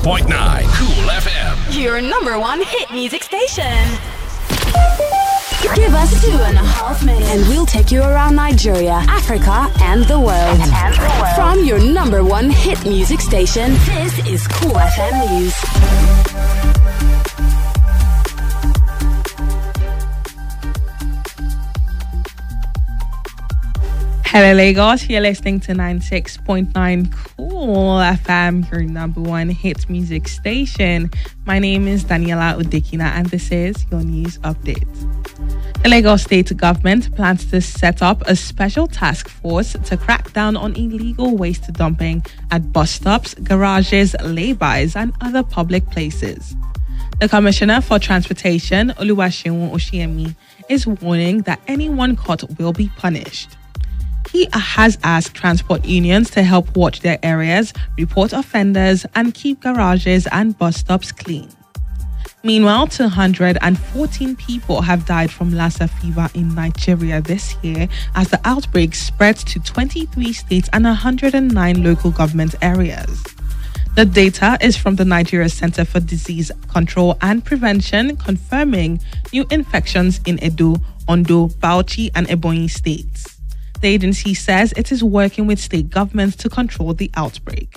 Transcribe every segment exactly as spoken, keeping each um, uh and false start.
point nine Cool F M. Your number one hit music station. Give us two and a half minutes and we'll take you around Nigeria, Africa, and the world. And the world. From your number one hit music station, this is Cool F M News. Hello Lagos, you're listening to ninety-six point nine Cool F M, your number one hit music station. My name is Daniela Udekina and this is your news update. The Lagos State government plans to set up a special task force to crack down on illegal waste dumping at bus stops, garages, lay-bys and other public places. The Commissioner for Transportation, Oluwaseun Oshiemi, is warning that anyone caught will be punished. He has asked transport unions to help watch their areas, report offenders, and keep garages and bus stops clean. Meanwhile, two hundred fourteen people have died from Lassa fever in Nigeria this year as the outbreak spreads to twenty-three states and one hundred nine local government areas. The data is from the Nigeria Center for Disease Control and Prevention, confirming new infections in Edo, Ondo, Bauchi, and Ebonyi states. The agency says it is working with state governments to control the outbreak.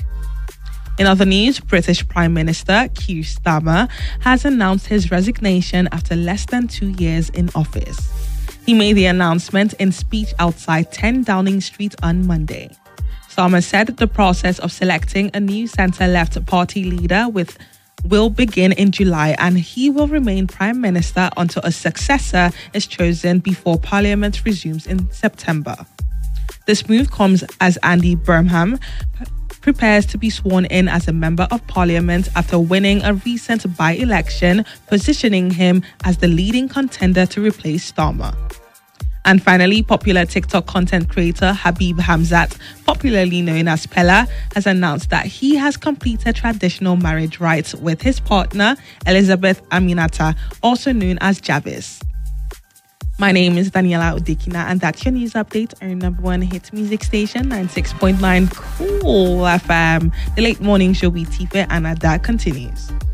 In other news, British Prime Minister Keir Starmer has announced his resignation after less than two years in office. He made the announcement in speech outside ten Downing Street on Monday. Starmer said the process of selecting a new centre-left party leader with will begin in July and he will remain Prime Minister until a successor is chosen before Parliament resumes in September. This move comes as Andy Burnham p- prepares to be sworn in as a Member of Parliament after winning a recent by-election, positioning him as the leading contender to replace Starmer. And finally, popular TikTok content creator Habib Hamzat, popularly known as Pella, has announced that he has completed traditional marriage rites with his partner, Elizabeth Aminata, also known as Javis. My name is Daniela Udekina, and that's your news update on your number one hit music station, ninety-six point nine Cool F M. The late morning show with Tife and Ada continues.